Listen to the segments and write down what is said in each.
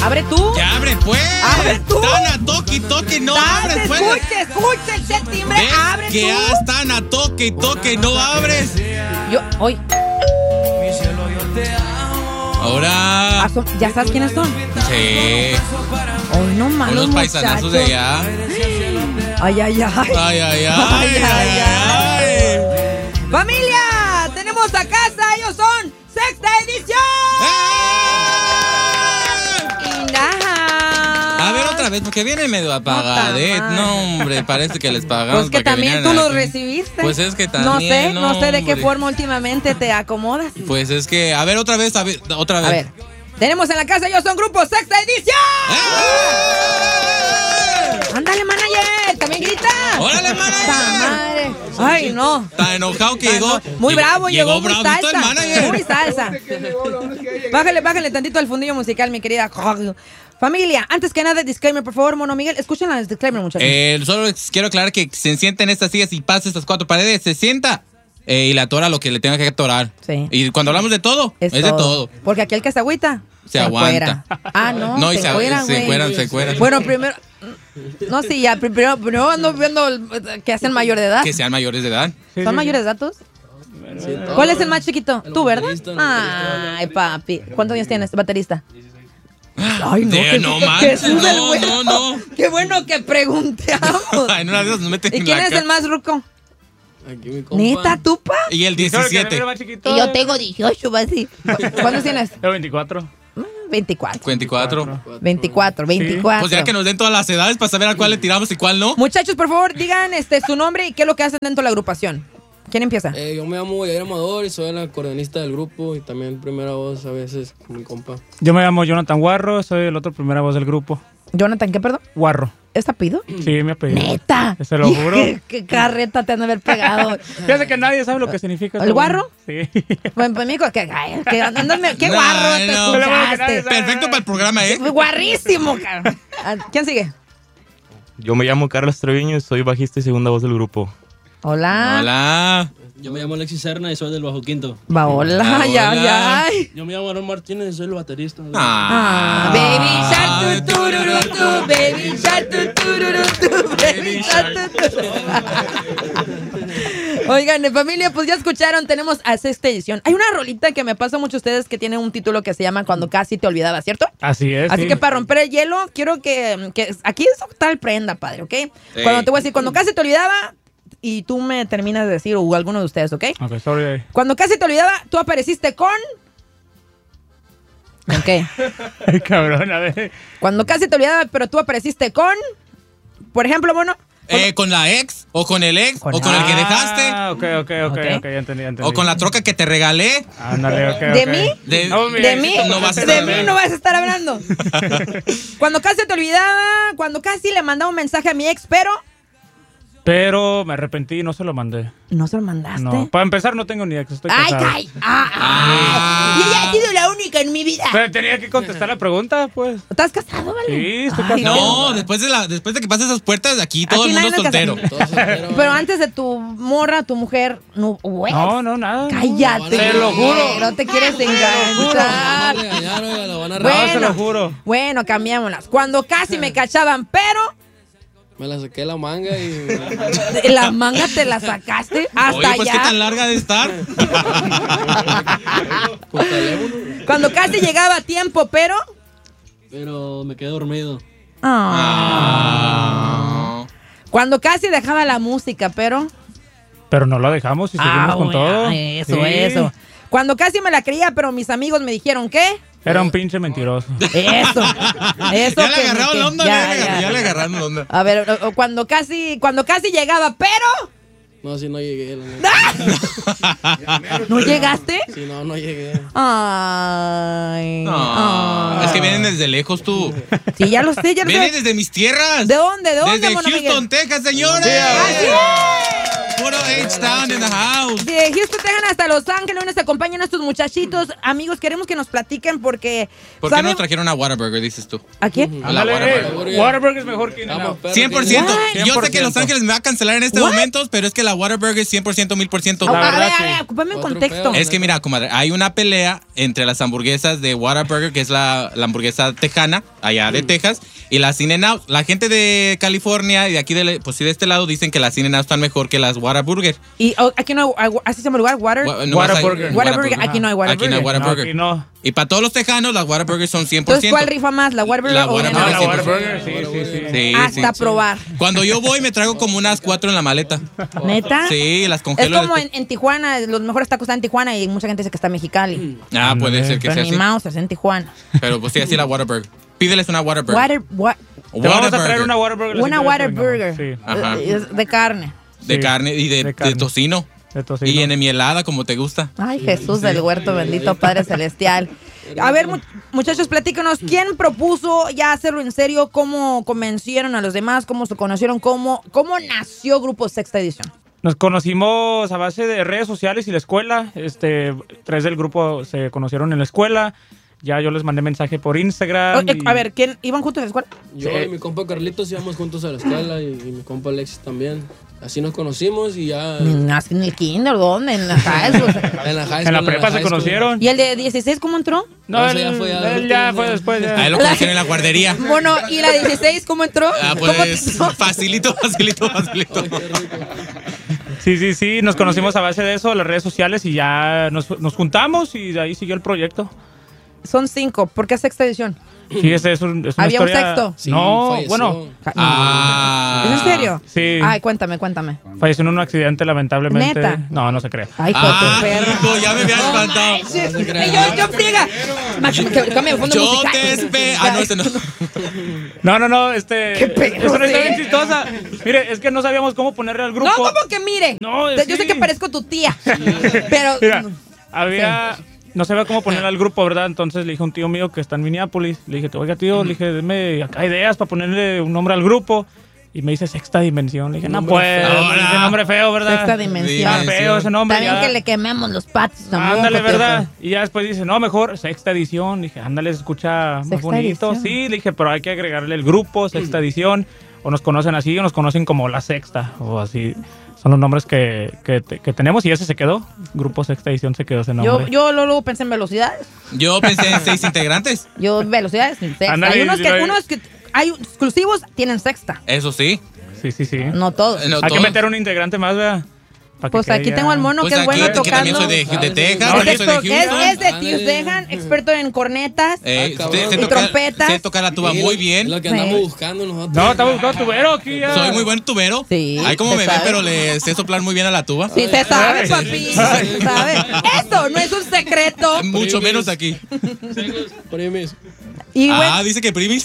¡Abre tú! ¡Que abre, pues! ¡Abre tú! Están a toque y toque, no abres, pues. Escucha el timbre, abre tú. Que ya están a toque y toque, no abres. Yo, hoy. Ahora. ¿Ya sabes quiénes son? Sí. Hoy no malos Unos paisanazos de allá. Ay, ay, ay. Ay, ay, ay. Familia, tenemos a casa, ellos son Sexta Edición. A ver otra vez, porque viene medio apagadito. No, hombre, parece que les pagamos. Pues que también tú los recibiste. Pues es que también. No sé de qué forma últimamente te acomodas. Pues es que, a ver, otra vez. A ver, tenemos en la casa, ellos son Grupo Sexta Edición. Ándale, manager, también grita. ¡Órale, manager! Ay, no. Está enojado que llegó. Muy bravo, llegó muy bravito el salsa. manager. Muy salsa. Bájale tantito al fundillo musical, mi querida. Familia, antes que nada, disclaimer, por favor, Mono Miguel. Escuchen la disclaimer, muchachos. Solo quiero aclarar que se sienta en estas sillas y pase estas 4 paredes. Se sienta y le atora lo que le tenga que atorar. Sí. Y cuando hablamos de todo, es de todo. Porque aquí el que se agüita se aguanta. No, No, y se cueran. Bueno, primero. No, sí, ya, primero ando viendo que sean mayor de edad. Que sean mayores de edad. ¿Son mayores de edad todos? Sí, ¿cuál es el más chiquito? ¿Tú, verdad? Ay, papi. ¿Cuántos años tienes, baterista? Ay, no, no. Qué bueno que pregunteamos. Ay, no, Dios, nos meten ¿Y quién es el más ruco? Aquí mi compa. ¿Neta, tú, pa? Y el 17. Y yo tengo 18, va así. ¿Cuántos tienes? Yo 24. 24. 24. Pues ya que nos den todas las edades para saber a cuál le tiramos y cuál no. Muchachos, por favor, digan su nombre y qué es lo que hacen dentro de la agrupación. ¿Quién empieza? Yo me llamo Yair Amador y soy el acordeonista del grupo y también primera voz a veces con mi compa. Yo me llamo Jonathan Guarro, soy el otro primera voz del grupo. ¿Jonathan qué, perdón? Guarro. ¿Es apellido? Sí, mi apellido. ¿Neta? Se lo juro. ¿Qué carreta te han de haber pegado? Fíjate que nadie sabe lo que significa. ¿El guarro? Sí. Bueno, pues, mijo, ¿qué guarro te escuchaste? Perfecto para el programa, ¿eh? Guarrísimo, cabrón. ¿Quién sigue? Yo me llamo Carlos Treviño y soy bajista y segunda voz del grupo. Hola. Yo me llamo Alexis Serna y soy del bajo quinto. Hola, ya. Yo me llamo Aaron Martínez y soy el baterista. Baby shark tu tururu tu, baby shark tu tururu tu, baby shark tu. Oigan, familia, pues ya escucharon, tenemos a Sexta Edición. Hay una rolita que me pasa mucho a ustedes que tiene un título que se llama Cuando casi te olvidaba, ¿cierto? Así es. Así que para romper el hielo, quiero que aquí es tal prenda, padre, ¿ok? Sí. Cuando te voy a decir, cuando casi te olvidaba, y tú me terminas de decir, o alguno de ustedes, ¿ok? Ok, sorry. Cuando casi te olvidaba, tú apareciste con... ¿Con qué? Ay, cabrón, a ver. Cuando casi te olvidaba, pero tú apareciste con... Por ejemplo, Mono. Con la ex, o con el ex, o con el que dejaste. Ah, ok, ya entendí. O con la troca que te regalé. Ándale, ok. ¿De mí? De mí no vas a de estar mí no vas a estar hablando. Cuando casi te olvidaba, cuando casi le mandaba un mensaje a mi ex, pero me arrepentí y no se lo mandé. ¿No se lo mandaste? No, para empezar no tengo ni ex, estoy casado. ¡Ay! Y ella ha sido la única en mi vida. Pero tenía que contestar la pregunta, pues. ¿Estás casado, vale? Sí, estoy casado. No, después de que pases esas puertas, aquí todo el mundo soltero. Pero antes de tu morra, tu mujer, no, güey. No, nada. Cállate. Te lo juro. No te quieres enganchar. Bueno, se lo juro. Bueno, cambiámoslas. Cuando casi me cachaban, pero... Me la saqué la manga y... ¿La manga te la sacaste? Hasta Oye, pues allá. qué tan larga de estar. Cuando casi llegaba a tiempo, pero... Pero me quedé dormido. Cuando casi dejaba la música, pero... Pero no la dejamos y seguimos con todo. Eso. Cuando casi me la creía, pero mis amigos me dijeron, ¿qué? Era un pinche mentiroso. Eso. Ya le agarraron la onda, ya le agarraron la onda. A ver, cuando casi llegaba, pero... No, sí, no llegué. ¿No llegaste? Sí, no llegué. Ay. Es que vienen desde lejos tú. Sí, ya lo sé, Vienen desde mis tierras. ¿De dónde? Desde Mono Houston, Miguel? Texas, señores. ¡Así es! Puro H-Town in the house. De Houston, Texas hasta Los Ángeles nos acompañan estos muchachitos. Amigos, queremos que nos platiquen porque... ¿Por qué nos trajeron a Whataburger, dices tú? ¿A quién? A la Whataburger. Whataburger es mejor que In-N-Out. 100%. Yo sé que Los Ángeles me va a cancelar en este momento, pero es que la Whataburger es 100%, 1000%. A ver, ocúpame en contexto. Es que mira, comadre, hay una pelea entre las hamburguesas de Whataburger, que es la hamburguesa tejana, allá de Texas, y las In-N-Out. La gente de California y de aquí, pues sí, de este lado, dicen que las In-N-Out están mejor que las Whataburger. Y aquí no hay, así se llama el lugar, Whataburger. Whataburger, aquí no hay Whataburger. Aquí no hay Whataburger. Aquí no. Y para todos los tejanos, las Whataburger son 100%. Entonces, ¿cuál rifa más, la Whataburger La o Whataburger. In-N-Out? La Whataburger, sí. Hasta probar. Cuando yo voy, me traigo como unas 4 en la maleta. ¿Neta? Sí, las Es congelo. como en Tijuana, los mejores tacos están en Tijuana y mucha gente dice que está en Mexicali. Ah, puede ser que Pero sea ni así. mouse, es en Tijuana. Pero pues sí, así la Whataburger. Pídeles una Whataburger. Te vamos a traer una Whataburger. la Una siguiente vez que Whataburger. vengamos. Sí. Ajá. Es de carne. De Sí, carne y de carne. tocino. De tocino. Y enmielada, como te gusta. Ay, Jesús del huerto, bendito Padre Celestial. A ver, muchachos, platícanos, ¿quién propuso ya hacerlo en serio? ¿Cómo convencieron a los demás? ¿Cómo se conocieron? ¿Cómo nació Grupo Sexta Edición? Nos conocimos a base de redes sociales y la escuela. 3 del grupo se conocieron en la escuela. Ya yo les mandé mensaje por Instagram. A ver, ¿quién iban juntos a la escuela? Yo y mi compa Carlitos íbamos juntos a la escuela y mi compa Alexis también. Así nos conocimos y ya... ¿Así en el kinder? ¿Dónde? ¿En la high school? En la high En la school, prepa se high school. conocieron. ¿Y el de 16 cómo entró? No, Eso ya fue él ya fue después. A Ya. él lo conocieron en la guardería. Bueno, ¿y la 16 cómo entró? Ah, ¿Cómo pues entró? facilito. Sí, nos conocimos a base de eso, las redes sociales, y ya nos juntamos y de ahí siguió el proyecto. Son 5. ¿Por qué Sexta Edición? Sí, es una ¿Había un historia... sexto? Sí, No, falleció. bueno, Ah. ¿Es en serio? Sí. Ay, cuéntame. falleció en un accidente, lamentablemente. ¿Neta? No se cree. Ay, hijo de tu perro. Hijo, ya me había espantado. Y yo friega. Cambia el fondo Yo musical. te espero. Ah, no, ese no. No, Qué perro, es una historia sí. bien chistosa. Mire, es que no sabíamos cómo ponerle al grupo. No, como que mire. No, Yo sí. sé que parezco tu tía. Pero. Mira, no sabía cómo ponerle al grupo, ¿verdad? Entonces le dije a un tío mío que está en Minneapolis. Le dije, oiga, tío, le dije, deme acá ideas para ponerle un nombre al grupo. Y me dice Sexta Dimensión. Le dije, no, pues, ese nombre feo, ¿verdad? Sexta Dimensión. Está feo ese nombre. También ya. que le quememos los patos. Ándale, ¿verdad? Y ya después dice, no, mejor Sexta Edición. Dije, ándale, se escucha más Sexta bonito. Edición. Sí, le dije, pero hay que agregarle el grupo, Sexta Edición. O nos conocen así, o nos conocen como La Sexta. O así. Son los nombres que tenemos y ese se quedó. Grupo Sexta Edición se quedó ese nombre. Yo luego pensé en velocidades. Yo pensé en 6 integrantes. Velocidades sin sexta. Ándale, Hay yo- unos que hay exclusivos tienen sexta. Eso sí. Sí. No todos. No, Hay que todos. meter un integrante más, ¿verdad? Pues aquí tengo al mono Pues que es aquí, bueno que también tocando. soy de Texas, No, también soy de Houston. Es de Houston, experto en cornetas. Sé Y trompetas. sé tocar la tuba muy bien. Lo que Sí. andamos buscando nosotros. No, estamos buscando tubero aquí ya. Soy muy buen tubero. Sí, Ay, como se me ven, sabe. pero le sé soplar muy bien a la tuba. Sí, se sabe, Ay. papi. Se sabe. Esto no es un secreto. Mucho menos aquí. Primis. Y bueno, Ah, dice que primis.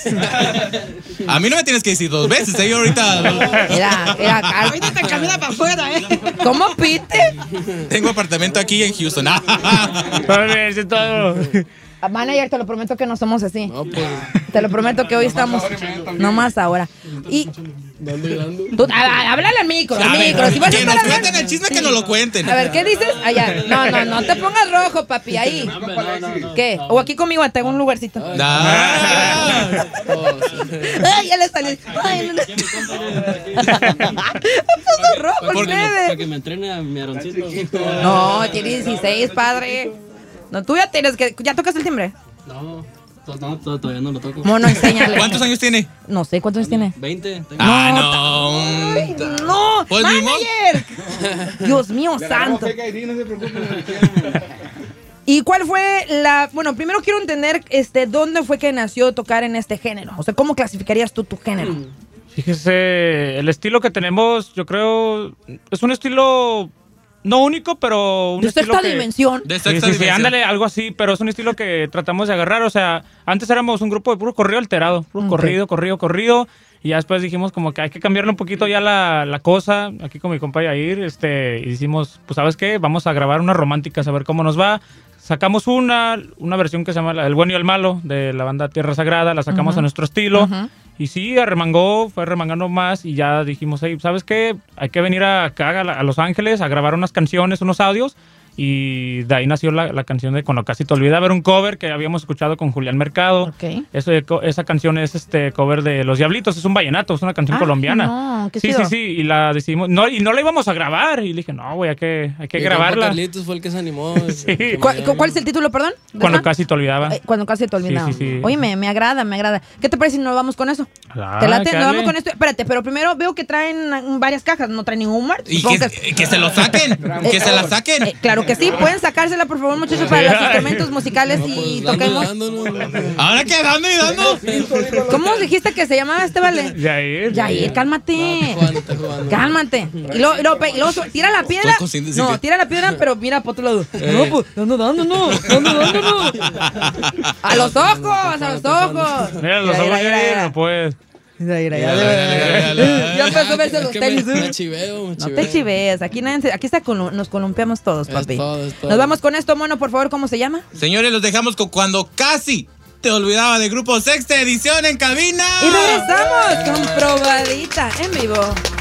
A mí no me tienes que decir 2 veces. Yo ahorita mira, ahorita te camina para afuera, ¿eh? ¿Cómo pite? tengo apartamento aquí en Houston. A ver, eso es todo. Manager, te lo prometo que no somos así. No, pues. Te lo prometo que hoy estamos. No más ahora. Y Dando. tú, háblale al micro, A ver, Si vas a que estar nos hablando- cuenten el chisme, que nos lo cuenten. A ver, ¿qué dices? Allá. No te pongas rojo, papi, ahí. ¿Qué? O aquí conmigo, tengo un lugarcito. Ah. Ay, ya le salió. Ay, no. Puso rojo, el plebe. que me entrene a mi Aaroncito. No, tiene 16, padre. No, tú ya tienes que. ¿Ya tocas el timbre? No, todavía no lo toco. Mono, enséñale. ¿Cuántos años tiene? No sé, ¿cuántos años tiene? 20. Ah, no. Ay, no, Pues ni modo. manager. Dios mío, santo. ¿Y cuál fue la...? Bueno, primero quiero entender dónde fue que nació tocar en este género. O sea, ¿cómo clasificarías tú tu género? Fíjese, el estilo que tenemos, yo creo, es un estilo no único, pero un De estilo sexta que... dimensión. De Sí, sexta sí, dimensión. ándale, algo así, pero es un estilo que tratamos de agarrar. O sea, antes éramos un grupo de puro corrido alterado, puro Ok. corrido. Y ya después dijimos como que hay que cambiarle un poquito ya la cosa. Aquí con mi compa Yair, y decimos, pues ¿sabes qué? Vamos a grabar una romántica, a ver cómo nos va. Sacamos una versión que se llama El Bueno y el Malo, de la banda Tierra Sagrada, la sacamos Ujú. a nuestro estilo. Ujú. Y sí, fue arremangando más y ya dijimos, hey, ¿sabes qué? Hay que venir acá a Los Ángeles a grabar unas canciones, unos audios. Y de ahí nació la canción de Cuando Casi Te Olvidaba. Era un cover que habíamos escuchado con Julián Mercado. Ok. Esa canción es cover de Los Diablitos, es un vallenato, es una canción colombiana. No, qué sí, chido. sí, y la decidimos, no, y no la íbamos a grabar. Y le dije, no, güey, hay que grabarla. Carlitos fue el que se animó. Sí. ¿Cuál es el título, perdón? Cuando Casi Te Olvidaba. Cuando Casi Te Olvidaba. Sí, sí, sí. Oye, me agrada. ¿Qué te parece si nos vamos con eso? ¿Te late? Nos vamos con esto. Espérate, pero primero veo que traen varias cajas, no traen ningún march. Y que se lo saquen, que se la saquen. Claro que sí, pueden sacársela, por favor, muchachos, para los instrumentos musicales y toquemos. Ahora que dando y dando. ¿Cómo dijiste que se llamaba este vale? Yair, cálmate. Está jugando. Cálmate. Y luego tira la piedra. Estoy consciente de No, que- tira la piedra, pero mira por otro lado. No, pues, dando. A los ojos. Mira, los ojos Yair, no puedes. Ya Ya empezó a verse los Es que tenis. me chiveo. No te chives, aquí nos columpiamos todos, Es papi. todo. Nos vamos con esto, mono, por favor, ¿cómo se llama? Señores, los dejamos con Cuando Casi Te Olvidaba de Grupo Sexta Edición en cabina. Y regresamos con probadita en vivo.